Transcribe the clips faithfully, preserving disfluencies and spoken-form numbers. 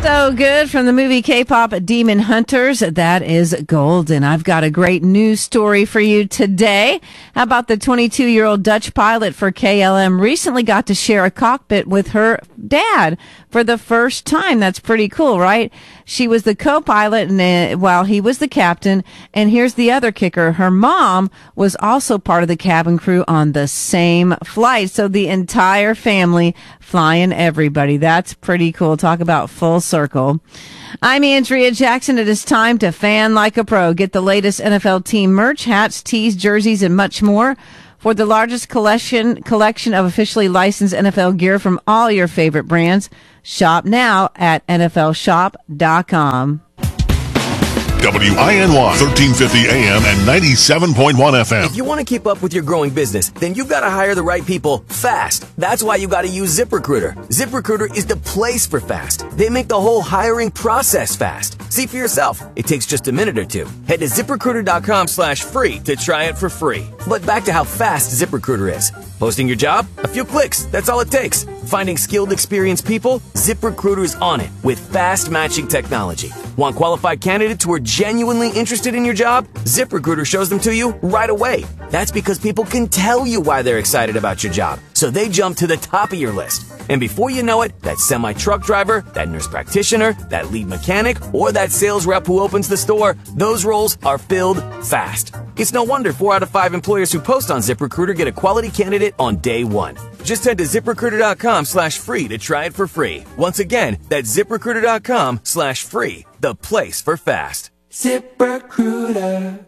So good from the movie K-pop Demon Hunters. That is gold. And I've got a great news story for you today. How about the twenty-two-year-old Dutch pilot for K L M recently got to share a cockpit with her dad for the first time. That's pretty cool, right? She was the co-pilot and uh, while he was the captain. And here's the other kicker. Her mom was also part of the cabin crew on the same flight. So the entire family flying everybody. That's pretty cool. Talk about full circle. I'm Andrea Jackson. It is time to fan like a pro. Get the latest N F L team merch, hats, tees, jerseys, and much more. For the largest collection collection of officially licensed N F L gear from all your favorite brands, shop now at N F L shop dot com. W I N Y, thirteen fifty A M and ninety-seven point one F M. If you want to keep up with your growing business, then you've got to hire the right people fast. That's why you got to use ZipRecruiter. ZipRecruiter is the place for fast. They make the whole hiring process fast. See for yourself. It takes just a minute or two. Head to ZipRecruiter.com slash free to try it for free. But back to how fast ZipRecruiter is. Posting your job? A few clicks. That's all it takes. Finding skilled, experienced people? ZipRecruiter is on it with fast matching technology. Want qualified candidates who are genuinely interested in your job? ZipRecruiter shows them to you right away. That's because people can tell you why they're excited about your job, so they jump to the top of your list. And before you know it, that semi-truck driver, that nurse practitioner, that lead mechanic, or that sales rep who opens the store, those roles are filled fast. It's no wonder four out of five employers who post on ZipRecruiter get a quality candidate on day one. Just head to ZipRecruiter.com slash free to try it for free. Once again, that's ZipRecruiter.com slash free, the place for fast. ZipRecruiter.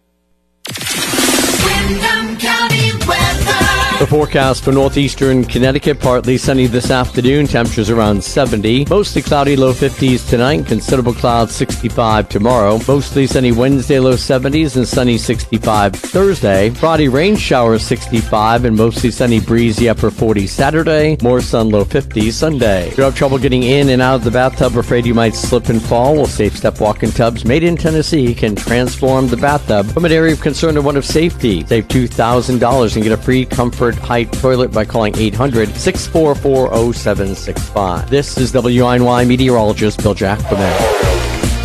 Windham County weather. The forecast for northeastern Connecticut, partly sunny this afternoon, temperatures around seventy. Mostly cloudy, low fifties tonight, considerable clouds, sixty-five tomorrow. Mostly sunny Wednesday, low seventies, and sunny sixty-five Thursday. Friday, rain showers, sixty-five, and mostly sunny, breezy, upper forties Saturday. More sun, low fifties Sunday. If you have trouble getting in and out of the bathtub, afraid you might slip and fall, well, Safe Step Walk-in Tubs made in Tennessee can transform the bathtub from an area of concern to one of safety. Save two thousand dollars and get a free Comfort Height toilet by calling eight hundred, six four four, oh seven six five. This is W I N Y meteorologist Bill Jackman.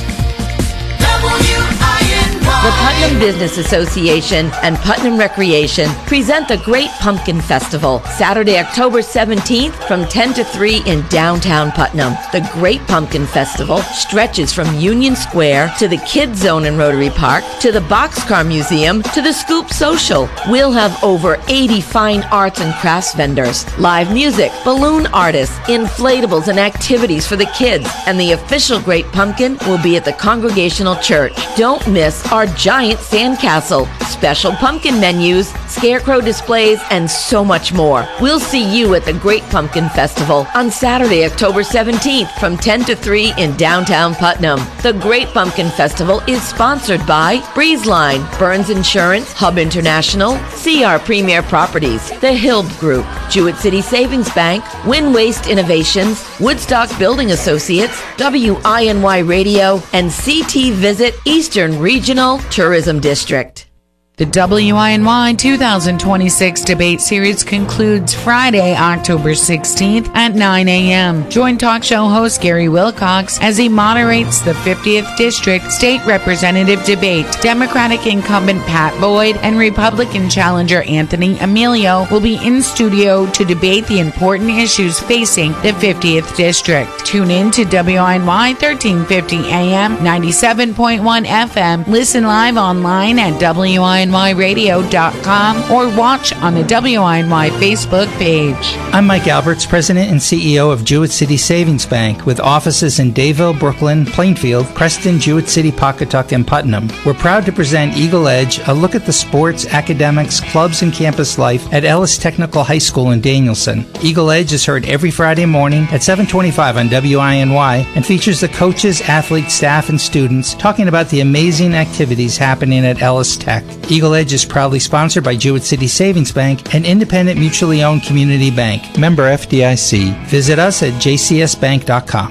The Putnam Business Association and Putnam Recreation present the Great Pumpkin Festival, Saturday, October seventeenth from ten to three in downtown Putnam. The Great Pumpkin Festival stretches from Union Square to the Kids Zone in Rotary Park to the Boxcar Museum to the Scoop Social. We'll have over eighty fine arts and crafts vendors, live music, balloon artists, inflatables, and activities for the kids. And the official Great Pumpkin will be at the Congregational Church. Don't miss our giant sandcastle, special pumpkin menus, scarecrow displays, and so much more. We'll see you at the Great Pumpkin Festival on Saturday, October seventeenth from ten to three in downtown Putnam. The Great Pumpkin Festival is sponsored by Breezeline, Burns Insurance, Hub International, C R Premier Properties, The Hill Group, Jewett City Savings Bank, Win Waste Innovations, Woodstock Building Associates, W I N Y Radio, and C T Visit Eastern Regional Tourism District. The W I N Y two thousand twenty-six debate series concludes Friday, October sixteenth at nine a.m. Join talk show host Gary Wilcox as he moderates the fiftieth District State Representative debate. Democratic incumbent Pat Boyd and Republican challenger Anthony Emilio will be in studio to debate the important issues facing the fiftieth District. Tune in to W I N Y thirteen fifty A M, ninety-seven point one F M. Listen live online at W I N Y radio dot com or watch on the W I N Y Facebook page. I'm Mike Alberts, President and C E O of Jewett City Savings Bank, with offices in Dayville, Brooklyn, Plainfield, Preston, Jewett City, Pawcatuck, and Putnam. We're proud to present Eagle Edge, a look at the sports, academics, clubs, and campus life at Ellis Technical High School in Danielson. Eagle Edge is heard every Friday morning at seven twenty-five on W I N Y and features the coaches, athletes, staff, and students talking about the amazing activities happening at Ellis Tech. Eagle Edge is proudly sponsored by Jewett City Savings Bank, an independent mutually owned community bank. Member F D I C. Visit us at j c s bank dot com.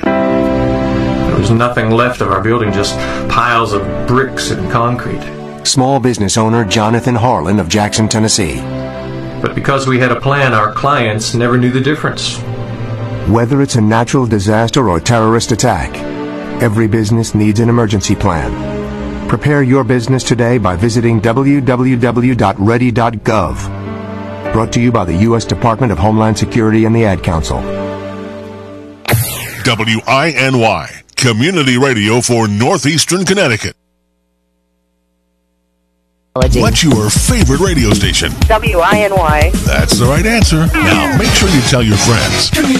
There was nothing left of our building, just piles of bricks and concrete. Small business owner Jonathan Harlan of Jackson, Tennessee. But because we had a plan, our clients never knew the difference. Whether it's a natural disaster or terrorist attack, every business needs an emergency plan. Prepare your business today by visiting w w w dot ready dot gov. Brought to you by the U S Department of Homeland Security and the Ad Council. W I N Y, Community Radio for Northeastern Connecticut. What's your favorite radio station? W I N Y. That's the right answer. Now, make sure you tell your friends.